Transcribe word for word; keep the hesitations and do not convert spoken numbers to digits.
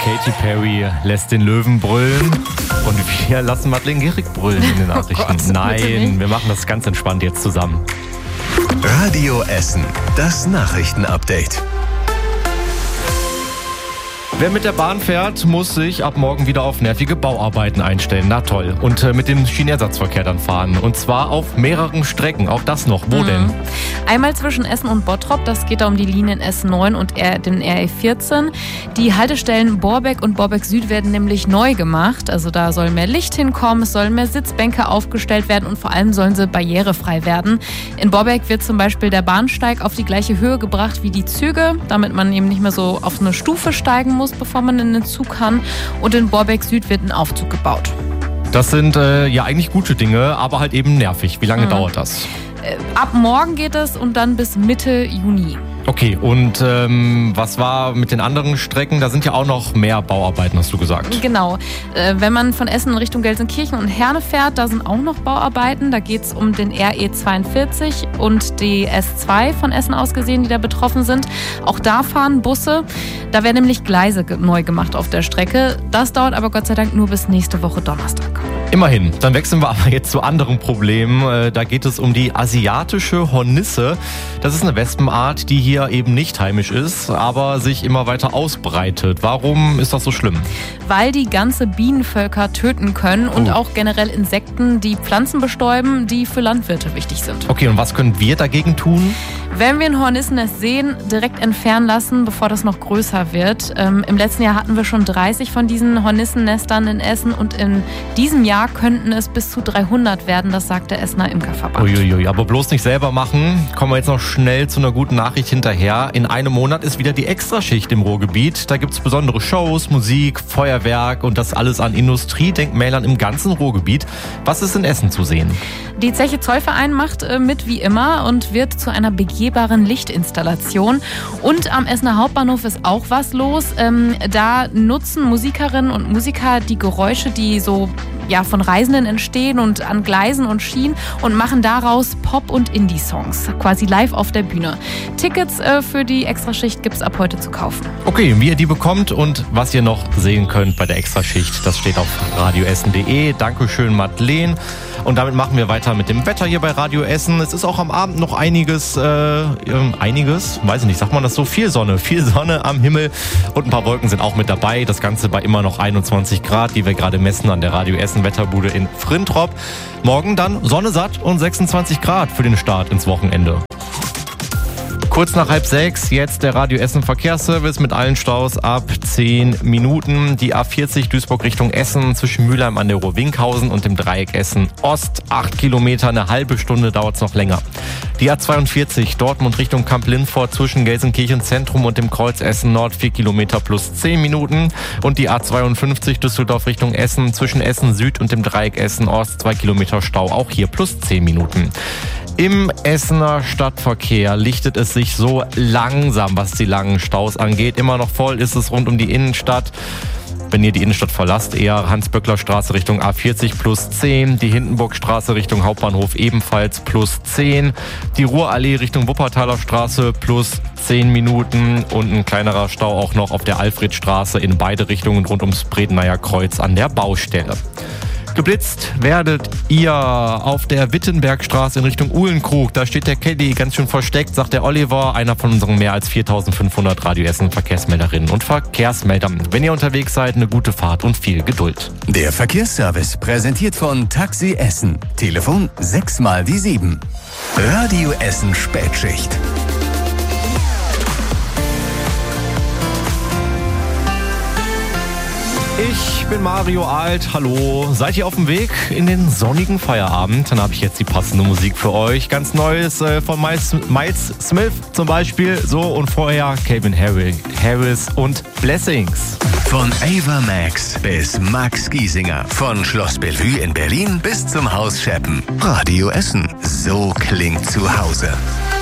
Katy Perry lässt den Löwen brüllen und wir lassen Madeleine Gehrig brüllen in den Nachrichten. Oh Gott, Nein, wir machen das ganz entspannt jetzt zusammen. Radio Essen, das Nachrichtenupdate. Wer mit der Bahn fährt, muss sich ab morgen wieder auf nervige Bauarbeiten einstellen. Na toll. Und äh, mit dem Schienenersatzverkehr dann fahren. Und zwar auf mehreren Strecken. Auch das noch. Wo mhm. denn? Einmal zwischen Essen und Bottrop. Das geht da um die Linien S neun und den R E vierzehn. Die Haltestellen Borbeck und Borbeck Süd werden nämlich neu gemacht. Also da soll mehr Licht hinkommen, es sollen mehr Sitzbänke aufgestellt werden und vor allem sollen sie barrierefrei werden. In Borbeck wird zum Beispiel der Bahnsteig auf die gleiche Höhe gebracht wie die Züge, damit man eben nicht mehr so auf eine Stufe steigen muss, bevor man in den Zug kann. Und in Borbeck Süd wird ein Aufzug gebaut. Das sind äh, ja eigentlich gute Dinge, aber halt eben nervig. Wie lange mhm. dauert das? Äh, ab morgen geht es und dann bis Mitte Juni. Okay, und ähm, was war mit den anderen Strecken? Da sind ja auch noch mehr Bauarbeiten, hast du gesagt. Genau. Äh, wenn man von Essen in Richtung Gelsenkirchen und Herne fährt, da sind auch noch Bauarbeiten. Da geht es um den R E zweiundvierzig und die S zwei von Essen aus gesehen, die da betroffen sind. Auch da fahren Busse. Da werden nämlich Gleise neu gemacht auf der Strecke. Das dauert aber Gott sei Dank nur bis nächste Woche Donnerstag. Immerhin. Dann wechseln wir aber jetzt zu anderen Problemen. Da geht es um die asiatische Hornisse. Das ist eine Wespenart, die hier eben nicht heimisch ist, aber sich immer weiter ausbreitet. Warum ist das so schlimm? Weil die ganze Bienenvölker töten können und oh. auch generell Insekten, die Pflanzen bestäuben, die für Landwirte wichtig sind. Okay, und was können wir dagegen tun? Wenn wir ein Hornissennest sehen, direkt entfernen lassen, bevor das noch größer wird. Ähm, Im letzten Jahr hatten wir schon dreißig von diesen Hornissennestern in Essen und in diesem Jahr könnten es bis zu dreihundert werden, das sagt der Essener Imkerverband. Uiuiui, aber bloß nicht selber machen. Kommen wir jetzt noch schnell zu einer guten Nachricht hinterher. In einem Monat ist wieder die Extraschicht im Ruhrgebiet. Da gibt es besondere Shows, Musik, Feuerwerk und das alles an Industriedenkmälern im ganzen Ruhrgebiet. Was ist in Essen zu sehen? Die Zeche Zollverein macht äh, mit wie immer und wird zu einer begehbaren Lichtinstallation. Und am Essener Hauptbahnhof ist auch was los. Ähm, da nutzen Musikerinnen und Musiker die Geräusche, die so ja, von Reisenden entstehen und an Gleisen und Schienen und machen daraus Pop- und Indie-Songs, quasi live auf der Bühne. Tickets äh, für die Extraschicht gibt es ab heute zu kaufen. Okay, wie ihr die bekommt und was ihr noch sehen könnt bei der Extraschicht, das steht auf radioessen punkt de. Dankeschön, Madeleine. Und damit machen wir weiter mit dem Wetter hier bei Radio Essen. Es ist auch am Abend noch einiges, äh, einiges, weiß ich nicht, sagt man das so? Viel Sonne, viel Sonne am Himmel und ein paar Wolken sind auch mit dabei. Das Ganze bei immer noch einundzwanzig Grad, die wir gerade messen an der Radio Essen Wetterbude in Frintrop. Morgen dann Sonne satt und sechsundzwanzig Grad für den Start ins Wochenende. Kurz nach halb sechs, jetzt der Radio Essen Verkehrsservice mit allen Staus ab zehn Minuten. Die A vierzig Duisburg Richtung Essen zwischen Mülheim an der Ruhr-Winkhausen und dem Dreieck Essen Ost. acht Kilometer, eine halbe Stunde dauert es noch länger. Die A zweiundvierzig Dortmund Richtung Kamp-Lindfort zwischen Gelsenkirchen Zentrum und dem Kreuz Essen Nord vier Kilometer plus zehn Minuten. Und die A zweiundfünfzig Düsseldorf Richtung Essen zwischen Essen Süd und dem Dreieck Essen Ost zwei Kilometer Stau, auch hier plus zehn Minuten. Im Essener Stadtverkehr lichtet es sich so langsam, was die langen Staus angeht. Immer noch voll ist es rund um die Innenstadt. Wenn ihr die Innenstadt verlasst, eher Hans-Böckler-Straße Richtung A vierzig plus zehn, die Hindenburgstraße Richtung Hauptbahnhof ebenfalls plus zehn, die Ruhrallee Richtung Wuppertaler Straße plus zehn Minuten und ein kleinerer Stau auch noch auf der Alfredstraße in beide Richtungen rund ums Bredeneier Kreuz an der Baustelle. Geblitzt werdet ihr auf der Wittenbergstraße in Richtung Uhlenkrug. Da steht der Caddy ganz schön versteckt, sagt der Oliver, einer von unseren mehr als viertausendfünfhundert Radio Essen Verkehrsmelderinnen und Verkehrsmeldern. Wenn ihr unterwegs seid, eine gute Fahrt und viel Geduld. Der Verkehrsservice präsentiert von Taxi Essen. Telefon sechs mal die sieben. Radio Essen Spätschicht. Ich bin Mario Alt, hallo. Seid ihr auf dem Weg in den sonnigen Feierabend? Dann habe ich jetzt die passende Musik für euch. Ganz Neues äh, von Miles, Miles Smith zum Beispiel. So, und vorher Calvin Harris und Blessings. Von Ava Max bis Max Giesinger. Von Schloss Bellevue in Berlin bis zum Haus Scheppen. Radio Essen. So klingt zu Hause.